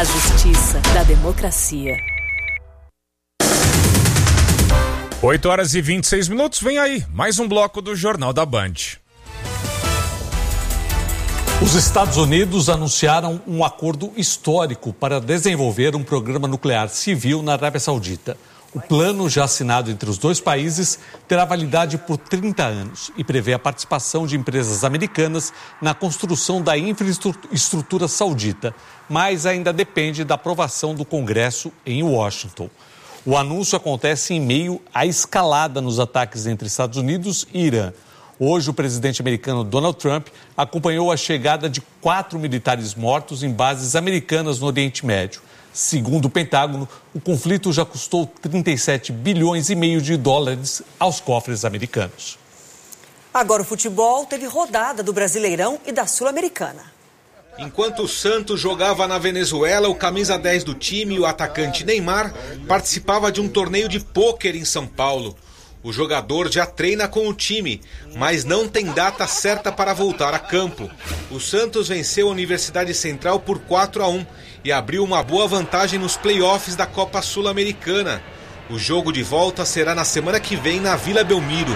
A justiça da democracia. 8h26, vem aí, mais um bloco do Jornal da Band. Os Estados Unidos anunciaram um acordo histórico para desenvolver um programa nuclear civil na Arábia Saudita. O plano, já assinado entre os dois países, terá validade por 30 anos e prevê a participação de empresas americanas na construção da infraestrutura saudita, mas ainda depende da aprovação do Congresso em Washington. O anúncio acontece em meio à escalada nos ataques entre Estados Unidos e Irã. Hoje, o presidente americano Donald Trump acompanhou a chegada de 4 militares mortos em bases americanas no Oriente Médio. Segundo o Pentágono, o conflito já custou 37 bilhões e meio de dólares aos cofres americanos. Agora o futebol teve rodada do Brasileirão e da Sul-Americana. Enquanto o Santos jogava na Venezuela, o camisa 10 do time, o atacante Neymar, participava de um torneio de pôquer em São Paulo. O jogador já treina com o time, mas não tem data certa para voltar a campo. O Santos venceu a Universidade Central por 4-1 e abriu uma boa vantagem nos playoffs da Copa Sul-Americana. O jogo de volta será na semana que vem na Vila Belmiro.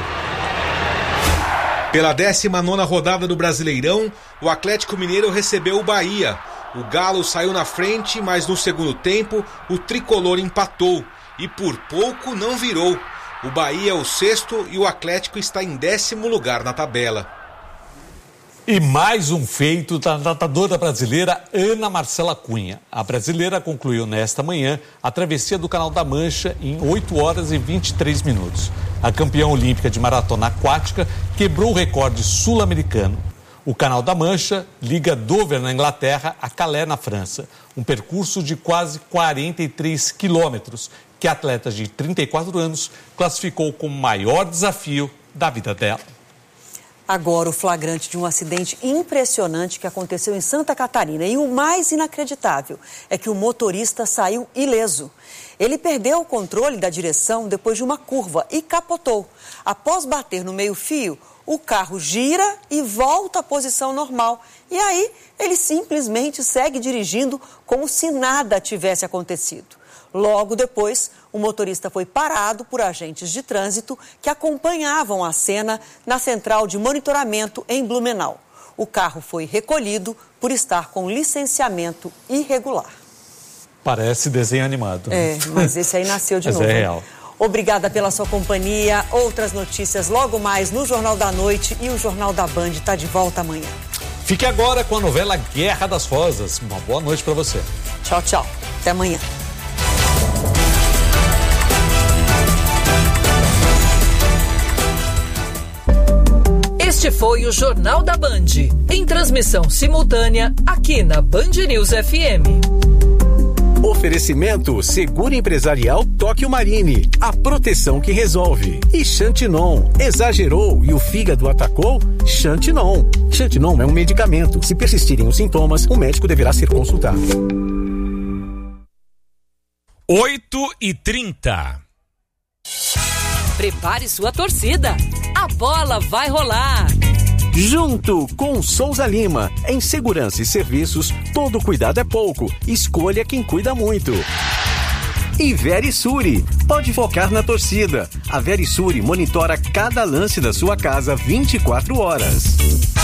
Pela 19ª rodada do Brasileirão, o Atlético Mineiro recebeu o Bahia. O Galo saiu na frente, mas no segundo tempo o tricolor empatou e por pouco não virou. O Bahia é o 6º e o Atlético está em 10º lugar na tabela. E mais um feito da nadadora brasileira Ana Marcela Cunha. A brasileira concluiu nesta manhã a travessia do Canal da Mancha em 8h23. A campeã olímpica de maratona aquática quebrou o recorde sul-americano. O Canal da Mancha liga Dover, na Inglaterra, a Calais, na França. Um percurso de quase 43 quilômetros, que a atleta de 34 anos classificou como o maior desafio da vida dela. Agora o flagrante de um acidente impressionante que aconteceu em Santa Catarina. E o mais inacreditável é que o motorista saiu ileso. Ele perdeu o controle da direção depois de uma curva e capotou. Após bater no meio-fio, o carro gira e volta à posição normal. E aí ele simplesmente segue dirigindo como se nada tivesse acontecido. Logo depois, o motorista foi parado por agentes de trânsito que acompanhavam a cena na central de monitoramento em Blumenau. O carro foi recolhido por estar com licenciamento irregular. Parece desenho animado. É, mas esse aí nasceu de novo. É real. Obrigada pela sua companhia. Outras notícias logo mais no Jornal da Noite e o Jornal da Band está de volta amanhã. Fique agora com a novela Guerra das Rosas. Uma boa noite para você. Tchau, tchau. Até amanhã. Este foi o Jornal da Band, em transmissão simultânea aqui na Band News FM. Oferecimento Seguro Empresarial Tóquio Marine, a proteção que resolve. E Xantinon, exagerou e o fígado atacou? Xantinon. Xantinon é um medicamento. Se persistirem os sintomas, o médico deverá ser consultado. 8h30. Prepare sua torcida. A bola vai rolar. Junto com Souza Lima, em segurança e serviços, todo cuidado é pouco. Escolha quem cuida muito. E Verisure, pode focar na torcida. A Verisure monitora cada lance da sua casa 24 horas.